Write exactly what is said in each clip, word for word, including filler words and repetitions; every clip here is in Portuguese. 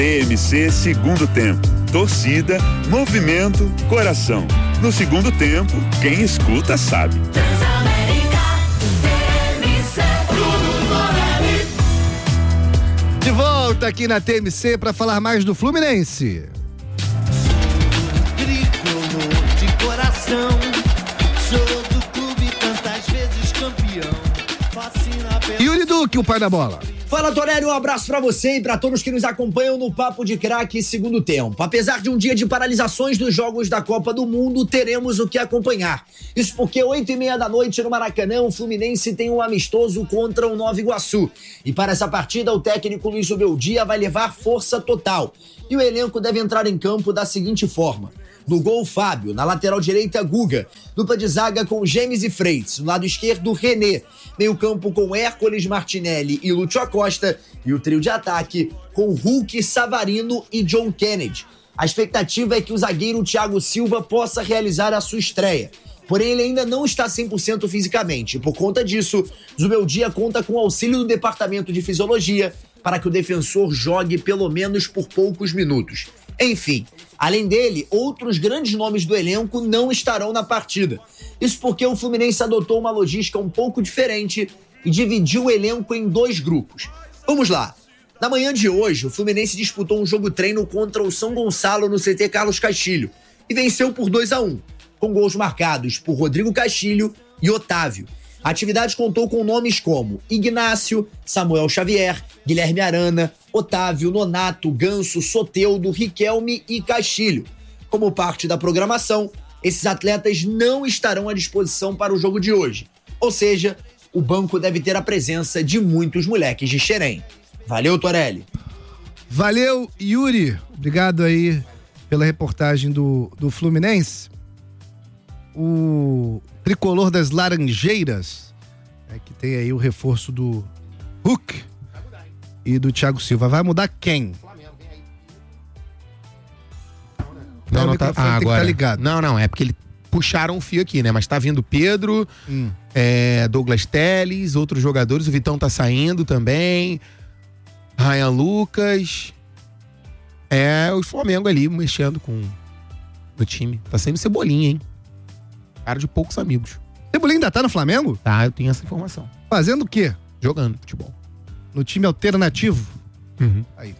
T M C Segundo Tempo. Torcida, movimento, coração. No segundo tempo, quem escuta sabe. De volta aqui na T M C para falar mais do Fluminense. Tricolor de coração, sou do clube tantas vezes campeão. Fascina pela... Yuri Duque, o pai da bola. Fala, Torelli, um abraço pra você e pra todos que nos acompanham no Papo de Craque Segundo Tempo. Apesar de um dia de paralisações dos jogos da Copa do Mundo, teremos o que acompanhar. Isso porque oito e meia da noite no Maracanã, o Fluminense tem um amistoso contra o Nova Iguaçu. E para essa partida, o técnico Luiz Ubeldia vai levar força total. E o elenco deve entrar em campo da seguinte forma. No gol, Fábio. Na lateral direita, Guga. Dupla de zaga com James e Freitas. No lado esquerdo, René. Meio campo com Hércules Martinelli e Lúcio Acosta. E o trio de ataque com Hulk, Savarino e John Kennedy. A expectativa é que o zagueiro Thiago Silva possa realizar a sua estreia. Porém, ele ainda não está cem por cento fisicamente. Por conta disso, Zubeldia conta com o auxílio do Departamento de Fisiologia para que o defensor jogue pelo menos por poucos minutos. Enfim, além dele, outros grandes nomes do elenco não estarão na partida. Isso porque o Fluminense adotou uma logística um pouco diferente e dividiu o elenco em dois grupos. Vamos lá. Na manhã de hoje, o Fluminense disputou um jogo-treino contra o São Gonçalo no C T Carlos Castilho e venceu por dois a um, com gols marcados por Rodrigo Castilho e Otávio. A atividade contou com nomes como Ignácio, Samuel Xavier, Guilherme Arana, Otávio, Nonato, Ganso, Soteldo, Riquelme e Castilho. Como parte da programação, esses atletas não estarão à disposição para o jogo de hoje. Ou seja, o banco deve ter a presença de muitos moleques de Xerém. Valeu, Torelli. Valeu, Yuri. Obrigado aí pela reportagem do, do Fluminense. O tricolor das Laranjeiras, é, que tem aí o reforço do Hulk e do Thiago Silva. Vai mudar quem? Não, não tá, ah, agora. Tá ligado. Não, não, é porque ele puxaram o fio aqui, né? Mas tá vindo Pedro, hum. é, Douglas Telles, outros jogadores, o Vitão tá saindo também, Ryan Lucas. É o Flamengo ali mexendo com o time. Tá sendo Cebolinha, hein? Cara de poucos amigos. Cebolinha ainda tá no Flamengo? Tá, eu tenho essa informação. Fazendo o quê? Jogando futebol. No time alternativo? Uhum. Aí.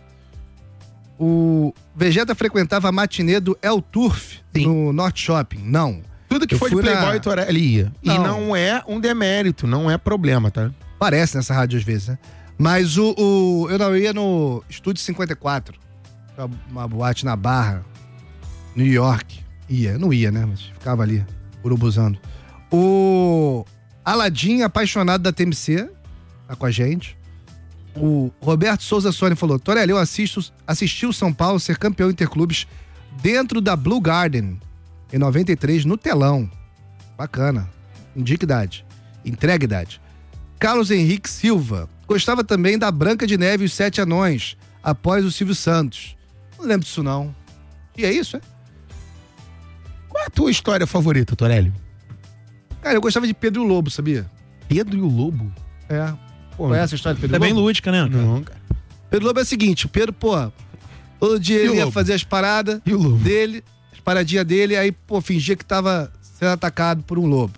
O Vegeta frequentava a matinê do El Turf Sim. no Norte Shopping? Não. Tudo que eu foi de Playboy, na... ele ia. Não. E não é um demérito, não é problema, tá? Parece nessa rádio às vezes, né? Mas o, o eu não ia no Estúdio cinquenta e quatro, uma boate na Barra, New York. Ia, não ia, né? Mas ficava ali, urubuzando. O Aladim, apaixonado da T M C, tá com a gente. O Roberto Souza Sônia falou: Torelli, eu assisto, assisti o São Paulo ser campeão interclubes dentro da Blue Garden, em noventa e três, no telão. Bacana. Indica idade. Entrega idade. Carlos Henrique Silva. Gostava também da Branca de Neve e os Sete Anões, após o Silvio Santos. Não lembro disso, não. E é isso, é? Qual é a tua história favorita, Torelli? Cara, eu gostava de Pedro e o Lobo, sabia? Pedro e o Lobo? É. Pô, qual é essa história de Pedro e o Lobo? É bem lúdica, né? Não, cara. Pedro e o Lobo é o seguinte, o Pedro, pô, todo dia ele ia fazer as paradas dele, as paradinhas dele, aí, pô, fingia que tava sendo atacado por um lobo.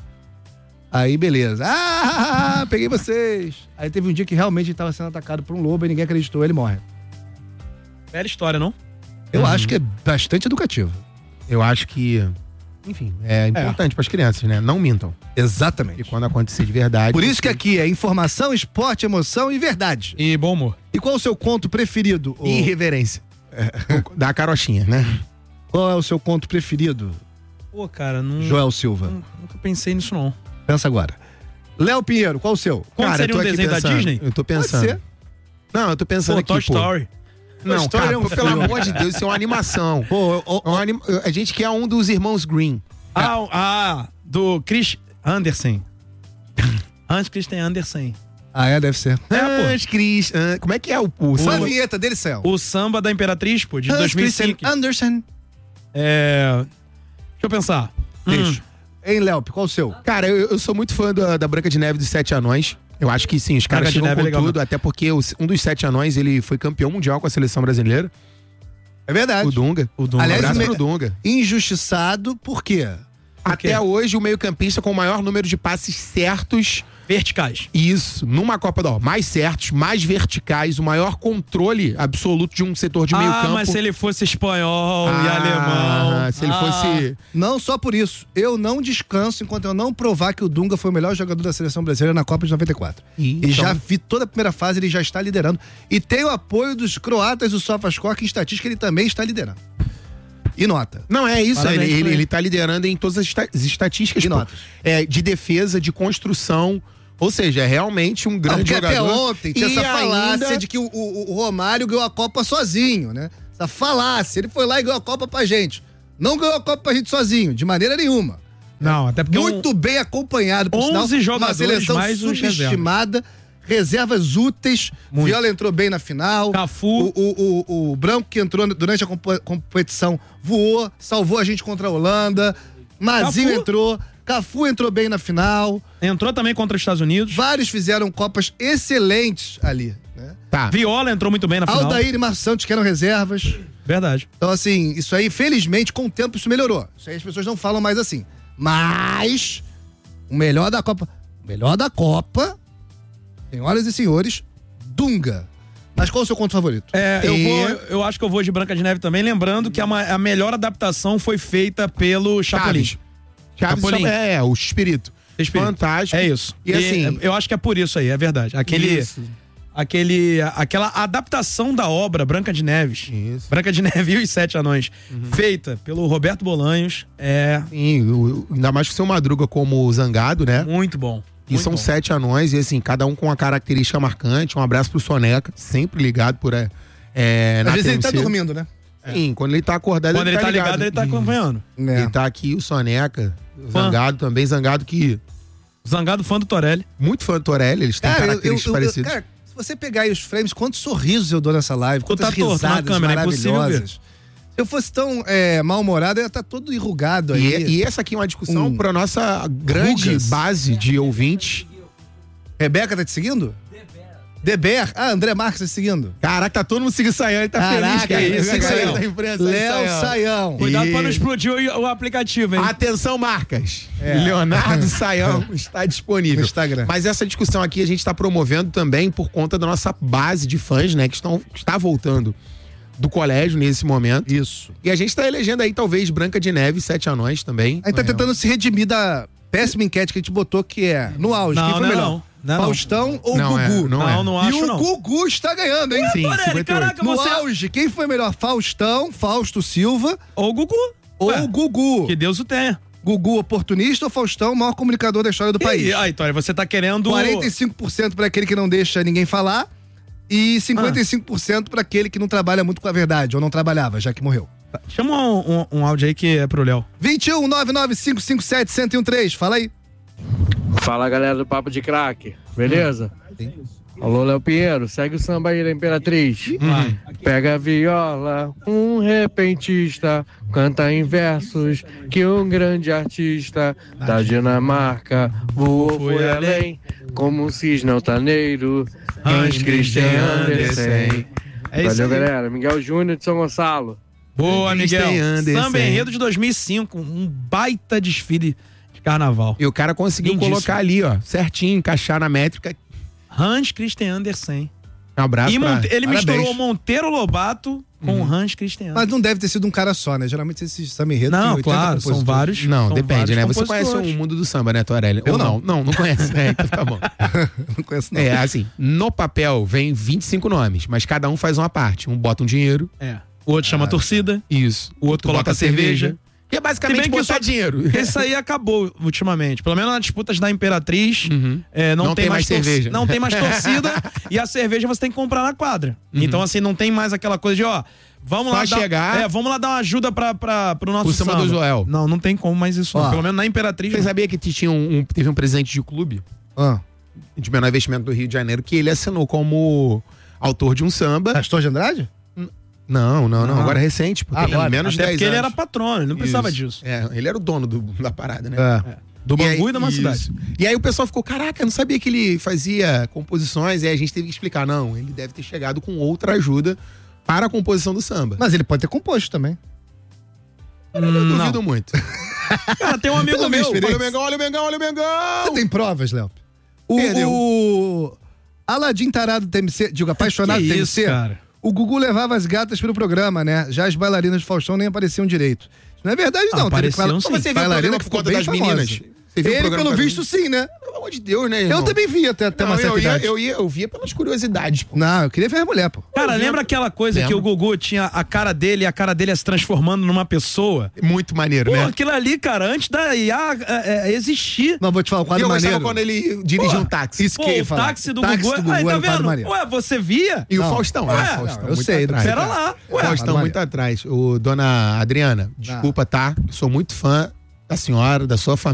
Aí, beleza. Ah, peguei vocês. Aí teve um dia que realmente ele tava sendo atacado por um lobo e ninguém acreditou, ele morre. Bela história, não? Eu uhum. acho que é bastante educativo. Eu acho que, enfim, é importante é. para as crianças, né? Não mintam. Exatamente. E quando acontecer de verdade... Por isso que aqui é informação, esporte, emoção e verdade. E bom humor. E qual é o seu conto preferido? O... Irreverência. É. Da carochinha, né? Qual é o seu conto preferido? Pô, cara, não... Joel Silva. Não, nunca pensei nisso, não. Pensa agora. Léo Pinheiro, qual o seu? Como cara, seria um desenho pensando, da Disney? Eu tô pensando. Pode ser. Não, eu tô pensando pô, aqui, Toy Story. Pô. Não, Story cara, é um pelo filme. amor de Deus, isso é uma animação. Pô, ó, ó, anim... A gente quer um dos irmãos Green. Ah, ah do Chris Anderson. Hans Christian Andersen. Ah, é? Deve ser. É, Hans Christian. Como é que é o... o Qual a vinheta dele, Céu? O Samba da Imperatriz, pô, de Hans dois mil e cinco. Christian Andersen. É... Deixa eu pensar. Deixa. Hum. Hein, Léo, qual o seu? Cara, eu, eu sou muito fã da, da Branca de Neve dos Sete Anões. Eu acho que sim, os caras Branca de chegam Neve é com legal tudo, até porque os- um dos sete anões, ele foi campeão mundial com a seleção brasileira. É verdade. O Dunga. O Dunga. Aliás, Abraço me- pro Dunga. Injustiçado, por quê? Até hoje, o meio-campista com o maior número de passes certos. Verticais. Isso, numa Copa do Mundo. Mais certos, mais verticais, o maior controle absoluto de um setor de meio Ah, campo. mas se ele fosse espanhol e Ah, alemão. Se ele Ah. fosse. Não só por isso. Eu não descanso enquanto eu não provar que o Dunga foi o melhor jogador da seleção brasileira na Copa de noventa e quatro. Ih, E então- já vi toda a primeira fase, ele já está liderando. E tem o apoio dos croatas do SofaScore, que em estatística ele também está liderando. E nota. Não, é isso. Parabéns Ele, pra ele, ele. ele tá liderando em todas as esta- as estatísticas E pô, notas. é, de defesa, de construção. Ou seja, é realmente um Não, grande porque até jogador. ontem tinha E essa falácia ainda- de que o, o- o Romário ganhou a Copa sozinho, né? Essa falácia. Ele foi lá e ganhou a Copa pra gente. Não ganhou a Copa pra gente sozinho, de maneira nenhuma. Não, até porque Muito bem acompanhado, por sinal. onze jogadores uma seleção mais os subestimada, reservas úteis. Muito. Viola entrou bem na final. Cafu. O, o, o, o Branco, que entrou durante a compo- competição, voou, salvou a gente contra a Holanda. Mazinho Cafu. entrou. Cafu entrou bem na final. entrou também contra os Estados Unidos. Vários fizeram Copas excelentes ali, né? Tá. Viola entrou muito bem na final. Aldair e Marcos Santos, que eram reservas. Verdade. Então, assim, isso aí, felizmente, com o tempo, isso melhorou. Isso aí as pessoas não falam mais assim. Mas, o melhor da Copa. O melhor da Copa, senhoras e senhores, Dunga. Mas qual é o seu conto favorito? É, eu, E- vou, eu acho que eu vou de Branca de Neve também, lembrando que a, ma- a melhor adaptação foi feita pelo Chapolin. Chaves. Chaves Chapolin. é, é, o espírito. Espírito. Fantástico. É isso. E assim- eu acho que é por isso aí, é verdade. Aquele, Isso. aquele, aquela adaptação da obra Branca de Neves, Isso. Branca de Neve e os Sete Anões, feita pelo Roberto Bolanhos, é Sim, o- o- ainda mais que o seu Madruga como Zangado, né? muito bom. E muito são bom. sete anões, e assim, cada um com uma característica marcante. Um abraço pro Soneca, sempre ligado por é, é, na Às vezes ele tá T M C. dormindo, né? Sim, quando ele tá acordado, Quando ele tá ligado, ele tá acompanhando. É. Ele tá aqui, o Soneca, o Fã. Zangado também, Zangado que Zangado fã do Torelli. muito fã do Torelli, eles têm Cara, eu, eu, características eu, parecidas. cara, se você pegar aí os frames, quantos sorrisos eu dou nessa live, quantas tá torto na risadas câmera, é impossível ver. maravilhosas. Se eu fosse tão é, mal-humorado, eu ia estar todo enrugado aí. E, e essa aqui é uma discussão Um- pra nossa grande Rugas. base de ouvintes. Rebeca tá te seguindo? Deber. Ah, André Marques tá te seguindo. Caraca, tá todo mundo seguindo Saião, ele tá Caraca, feliz, cara. isso, A galera Saião. da imprensa, Léo Saião. Saião. Cuidado E- pra não explodir o, o aplicativo, hein? Atenção, marcas. É. Leonardo Saião está disponível. No Instagram. Mas essa discussão aqui a gente está promovendo também por conta da nossa base de fãs, né? Que, estão, que está voltando do colégio nesse momento. Isso. E a gente está elegendo aí, talvez, Branca de Neve e Sete Anões também. A gente tá É. tentando se redimir da péssima enquete que a gente botou, que é no auge. Não, Quem foi não, melhor? não. Não, não. Faustão ou Não, é, Gugu? não Não, é. não E acho, o não. Gugu está ganhando, hein? Sim, Torelli, cinquenta e oito. caraca, No você... auge, quem foi melhor? Faustão, Fausto Silva Ou o Gugu. ou Ué, Gugu? Que Deus o tenha. Gugu oportunista ou Faustão, maior comunicador da história do país? E aí, Tória, você tá querendo... quarenta e cinco por cento para aquele que não deixa ninguém falar e cinquenta e cinco por cento para aquele que não trabalha muito com a verdade, ou não trabalhava, já que morreu. Chama um, um, um áudio aí que é pro Léo. vinte e um, nove nove cinco cinco sete, um zero um três, fala aí. Fala galera do Papo de Craque, beleza? Alô, Léo Pinheiro, segue o samba aí da Imperatriz. Pega a viola, um repentista, canta em versos que um grande artista da Dinamarca voou, foi além, como um cisne altaneiro, Hans Christian Andersen. É isso Valeu, aí. galera. Miguel Júnior de São Gonçalo. Boa, Miguel. Christian Andersen. Samba Enredo de dois mil e cinco, um baita desfile de carnaval. E o cara conseguiu Lindíssimo. colocar ali, ó, certinho, encaixar na métrica. Hans Christian Andersen. Um abraço E pra... Monte- ele Parabéns. misturou Monteiro Lobato com o Hans Christian Andersen. Mas não deve ter sido um cara só, né? Geralmente esses samba enredo tem Não, oitenta claro, são compositores. vários. Não, são depende, vários né? Você conhece compositores. o mundo do samba, né, Torelli? Eu Ou não. Não, não, não conhece, né? Então tá bom. Não conheço não. É, assim, no papel vem vinte e cinco nomes, mas cada um faz uma parte. Um bota um dinheiro, É. O outro chama torcida. isso. O outro Tu coloca bota cerveja. Que é Se basicamente bem que botar só- dinheiro. Esse aí acabou ultimamente. Pelo menos nas disputas da Imperatriz, Uhum. é, não, Não tem, tem mais, mais torci- cerveja. Não tem mais torcida e a cerveja você tem que comprar na quadra. Então, assim, não tem mais aquela coisa de, ó, vamos Só lá dar, chegar. é, vamos lá dar uma ajuda pra, pra, pro nosso O samba do Joel. Não, não tem como mais isso. não. Ó. Pelo menos na Imperatriz. Você não. sabia que tinha um, um- teve um presidente de clube Ah, de menor investimento do Rio de Janeiro que ele assinou como autor de um samba. Castor de Andrade? Não, não, não. Ah. Agora é recente, porque Ah, ele agora. menos de Até dez porque ele anos. era patrono, ele não precisava Isso. disso. É, ele era o dono do- da parada, né? É. Do E aí- Bangu e da isso. Mocidade. E aí o pessoal ficou, caraca, eu não sabia que ele fazia composições. E aí a gente teve que explicar, não, ele deve ter chegado com outra ajuda para a composição do samba. Mas ele pode ter composto também. Eu duvido muito. Cara, tem um amigo Pela minha meu. experiência. Olha o Mengão, olha o Mengão, olha o Você Mengão! tem provas, Léo? O, Perdeu. o Aladim Tarado do T M C, digo, apaixonado Que do T M isso, C, cara? o Gugu levava as gatas pelo programa, né? Já as bailarinas do Faustão nem apareciam direito. Isso não é verdade, não. Teve Apareciam baila- sim. Mas você viu o bailarina programa que por ficou conta bem das famosa. meninas? Você viu o Ele, programa pelo por causa visto, das- sim, né? Pelo amor de Deus, né, Eu irmão? também via até, até uma Não, certa eu, ia, idade. eu, ia, eu via pelas curiosidades, pô. Não, eu queria ver a mulher, pô. Cara, Eu vi- lembra aquela coisa Lembro. que o Gugu tinha a cara dele e a cara dele ia se transformando numa pessoa? Muito maneiro, Pô, né? aquilo ali, cara, antes da I A é, é, existir. Mas vou te falar um E quadro eu gostava maneiro. quando ele dirigia um táxi. Isso Pô, que eu ia o falar. táxi do Táxi Gugu. do Gugu Aí, tá era um quadro vendo? maneiro. Ué, você via? E o Não. Faustão. Ué, ah, Faustão não, eu muito sei, atrás. Pera lá. Ué, Faustão Maneiro. muito atrás. O, dona Adriana, desculpa, tá? Sou muito fã da senhora, da sua família.